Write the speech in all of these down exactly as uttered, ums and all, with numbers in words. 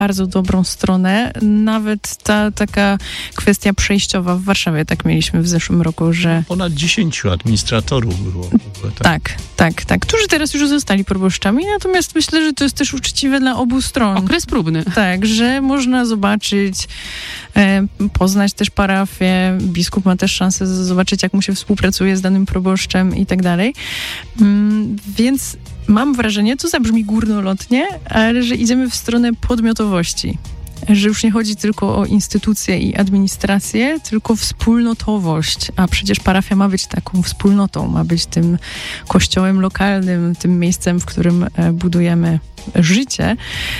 bardzo dobrą stronę. Nawet ta taka kwestia przejściowa w Warszawie, tak mieliśmy w zeszłym roku, że... Ponad dziesięciu administratorów było. Tak, tak, tak, tak. Którzy teraz już zostali proboszczami, natomiast myślę, że to jest też uczciwe dla obu stron. Okres próbny. Tak, że można zobaczyć, e, poznać też parafię. Biskup ma też szansę zobaczyć, jak mu się współpracuje z danym proboszczem i tak dalej. Mm, więc mam wrażenie, to zabrzmi górnolotnie, ale że idziemy w stronę podmiotowości. Że już nie chodzi tylko o instytucje i administrację, tylko wspólnotowość. A przecież parafia ma być taką wspólnotą, ma być tym kościołem lokalnym, tym miejscem, w którym budujemy życie.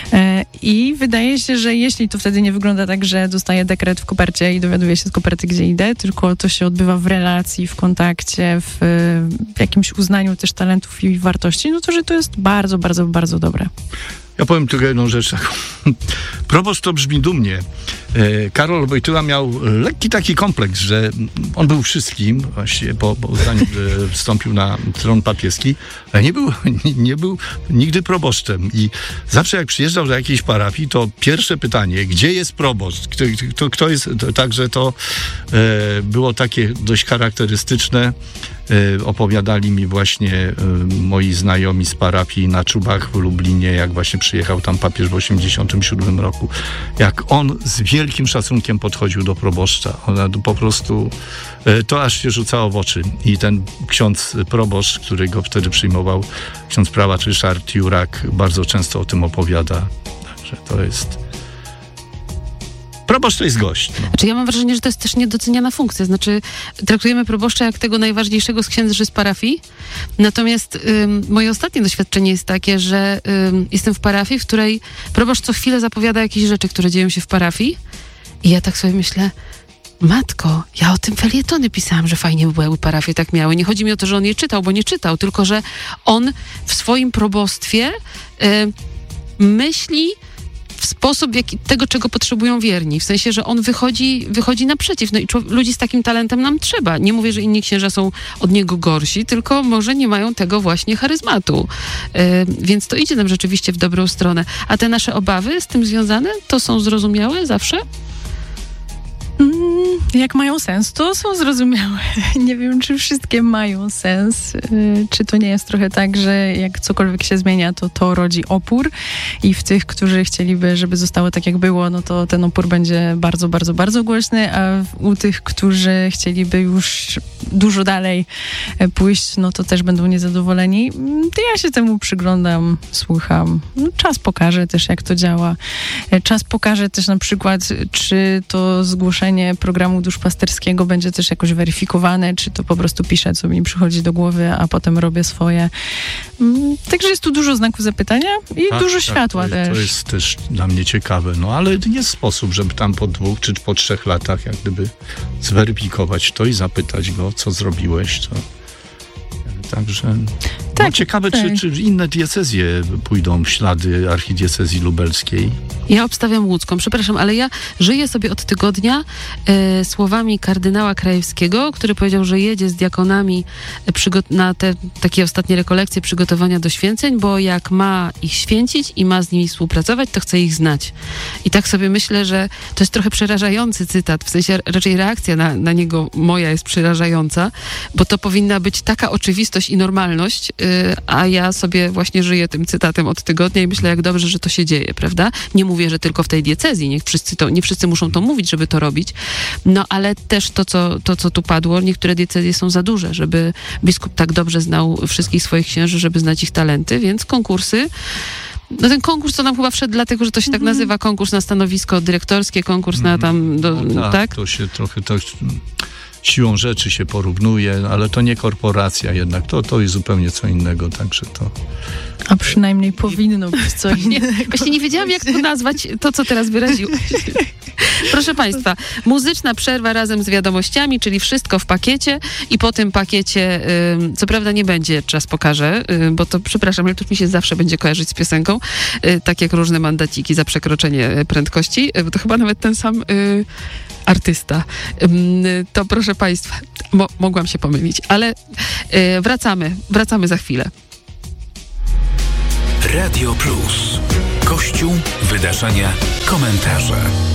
I wydaje się, że jeśli to wtedy nie wygląda tak, że dostaję dekret w kopercie i dowiaduję się z koperty, gdzie idę, tylko to się odbywa w relacji, w kontakcie, w, w jakimś uznaniu też talentów i wartości, no to, że to jest bardzo, bardzo, bardzo dobre. Ja powiem tylko jedną rzecz taką. Proboszcz to brzmi dumnie. Karol Wojtyła miał lekki taki kompleks, że on był wszystkim, właśnie po, po zanim wstąpił na tron papieski, ale nie był, nie był nigdy proboszczem. I zawsze jak przyjeżdżał do jakiejś parafii, to pierwsze pytanie, gdzie jest proboszcz? Kto, kto, kto jest? Także to e, było takie dość charakterystyczne. Opowiadali mi właśnie moi znajomi z parafii na Czubach w Lublinie, jak właśnie przyjechał tam papież w osiemdziesiątym siódmym roku, jak on z wielkim szacunkiem podchodził do proboszcza. Ona po prostu, to aż się rzucało w oczy. I ten ksiądz proboszcz, który go wtedy przyjmował, ksiądz prałat Ryszard Jurak, bardzo często o tym opowiada. Także to jest... Proboszcz to jest gość. No. Znaczy ja mam wrażenie, że to jest też niedoceniana funkcja. Znaczy traktujemy proboszcza jak tego najważniejszego z księży z parafii. Natomiast ym, moje ostatnie doświadczenie jest takie, że ym, jestem w parafii, w której proboszcz co chwilę zapowiada jakieś rzeczy, które dzieją się w parafii. I ja tak sobie myślę, matko, ja o tym felietony pisałam, że fajnie by było, jakby parafie tak miały. Nie chodzi mi o to, że on je czytał, bo nie czytał, tylko że on w swoim probostwie y, myśli w sposób jaki, tego, czego potrzebują wierni. W sensie, że on wychodzi, wychodzi naprzeciw. No i człowiek, ludzi z takim talentem nam trzeba. Nie mówię, że inni księża są od niego gorsi, tylko może nie mają tego właśnie charyzmatu. Yy, więc to idzie nam rzeczywiście w dobrą stronę. A te nasze obawy z tym związane, to są zrozumiałe zawsze? Jak mają sens, to są zrozumiałe. Nie wiem, czy wszystkie mają sens. Czy to nie jest trochę tak, że jak cokolwiek się zmienia, to to rodzi opór i w tych, którzy chcieliby, żeby zostało tak, jak było, no to ten opór będzie bardzo, bardzo, bardzo głośny, a u tych, którzy chcieliby już dużo dalej pójść, no to też będą niezadowoleni. To ja się temu przyglądam, słucham. No, czas pokaże też, jak to działa. Czas pokaże też na przykład, czy to zgłoszenie programu duszpasterskiego będzie też jakoś weryfikowane, czy to po prostu piszę, co mi przychodzi do głowy, a potem robię swoje. Także jest tu dużo znaków zapytania i tak, dużo tak, światła to, też. To jest też dla mnie ciekawe, no ale jest sposób, żeby tam po dwóch czy po trzech latach jak gdyby zweryfikować to i zapytać go, co zrobiłeś, to... Także tak, no, ciekawe, tak. czy, czy inne diecezje pójdą w ślady archidiecezji lubelskiej. Ja obstawiam łódzką, przepraszam, ale ja żyję sobie od tygodnia e, słowami kardynała Krajewskiego, który powiedział, że jedzie z diakonami przygo- na te takie ostatnie rekolekcje przygotowania do święceń, bo jak ma ich święcić i ma z nimi współpracować, to chce ich znać. I tak sobie myślę, że to jest trochę przerażający cytat, w sensie raczej reakcja na, na niego moja jest przerażająca, bo to powinna być taka oczywistość i normalność, yy, a ja sobie właśnie żyję tym cytatem od tygodnia i myślę, jak dobrze, że to się dzieje, prawda? Nie mówię, że tylko w tej diecezji, nie wszyscy, to, nie wszyscy muszą to mówić, żeby to robić, no ale też to co, to, co tu padło, niektóre diecezje są za duże, żeby biskup tak dobrze znał wszystkich swoich księży, żeby znać ich talenty, więc konkursy. No ten konkurs to nam chyba wszedł dlatego, że to się mm. tak nazywa, konkurs na stanowisko dyrektorskie, konkurs mm. na tam, do, no tak, tak? To się trochę tak siłą rzeczy się porównuje, ale to nie korporacja jednak, to, to jest zupełnie co innego, także to... A przynajmniej powinno być co innego. Właśnie nie wiedziałam, jak to nazwać, to co teraz wyraziłeś. Proszę Państwa, muzyczna przerwa razem z wiadomościami, czyli wszystko w pakiecie i po tym pakiecie, y, co prawda nie będzie, czas pokaże, y, bo to, przepraszam, ale to mi się zawsze będzie kojarzyć z piosenką, y, tak jak różne mandaciki za przekroczenie prędkości, y, bo to chyba nawet ten sam... Y, artysta. To proszę Państwa, mo- mogłam się pomylić, ale y, wracamy, wracamy za chwilę. Radio Plus. Kościół, wydarzenia, komentarze.